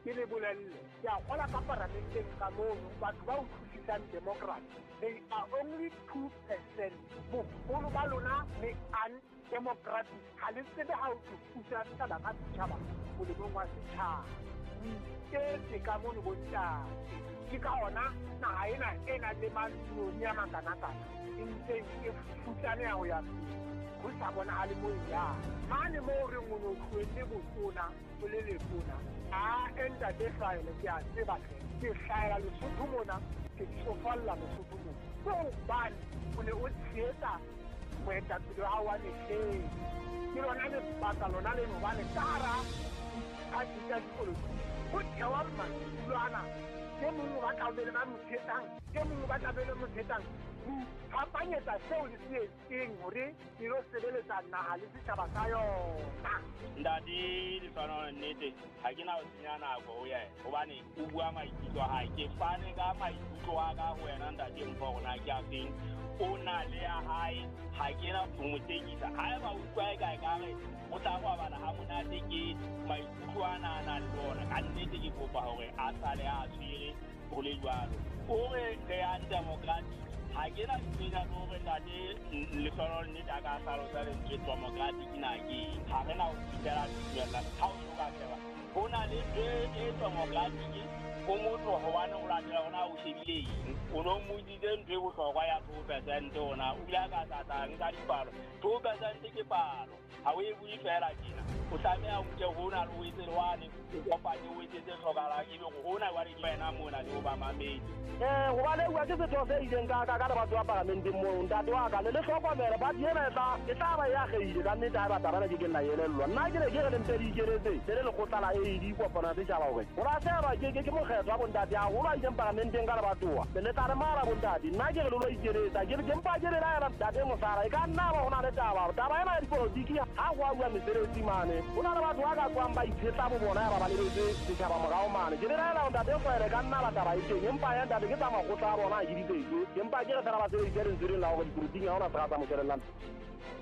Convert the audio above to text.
ke le bolelle ya gola ka parlamenteng ka mono batho ba utlwisisang democracy they are only 2%. Bogolo ba lona le undemocratic ga le tsebe ga o thusa taba ka setšhaba molemong wa setšhaba ke ka mono bontate ke ka ona naga ena e na le manoni a makana-kana e ntse e futlane ya go ya go sa bonagale mo ya mane mo o reng o ne o tlhoetse botona o le letona entate tlhaele ke a tsebatlhe ke tlhaela lesotho mona ke tsofalla lesotho mona ko bane o ne o tsheetsa moetapele wa wa letlheng ke lona lebaka lona leno bane ka gara dikgatsi tsa dipolotiki go thewa matulwana ke mongwe ba tlabele ba motshetang ke mongwe ba tlabele motshetang phapanyetsa seo le se etseng gore ke lo sebeletsa naga le setšhaba sa yona ntate Lefano nnete ga ke na go senya nako o ye gobane o bua maikutlo a ke fane ka maikutlo a ka go wena ntate mpho gona ke a feng o na le ya hae ga ke na go motekisa ga e ba utlwa e kae kare o tla go bana ga monate ke maikutlo a nana le bona ka nnete ke kopa gore a sale a tshwere go le jwalo ore re ya democratic ga ke na tsenya gore ntate Lefano nnete a ka salosa lentswe democratic na ke ga re na go fitela tumella ga o ka tseba go na le e democratic go motho go bane go latela gona o shebile eng o no moditse ntho e botlhokwa ya 2% ona o ile ka tatang ka dipalo 2% ke palo ga o e bue fela tjena o tlameha o nke go na le o etse lwane o kopanye o etse tse tlhokalang ebe go na wa di wena mona le o ba mamedi go ba le bua ke setho se ileng ka le batho ba parlamenteng moo ntate wa ka le tlhokomela ba diena e tla ba ya geile ka nnete a ba tabana ke nna elellwa nna ke ne ke re mpe di ikeretse le le gotlala e di kopana setšhaba gore go ra seba ke mokgetho wa bontate a go ba ileng parlamenteng ka le bathoa le tla re mara bontate nna ke re lo ikeretsa ke re ke mpa ke re la ntate mosara e ka nna ba go na le taba ena ya dipolotiki ga go a bua mesebetsi mane go na le batho ba ka tswang ba itshetla bo bona ya ba baleletse setšhaba morago mane ke re laela ntate fere ka nna ba taba e teng empa ya ntate ke tsa magotla a bona a ke diteke empa ke re fela ba sebedise lentswe leng la gore dipolotiki ga gona se ga tsa mošwelelana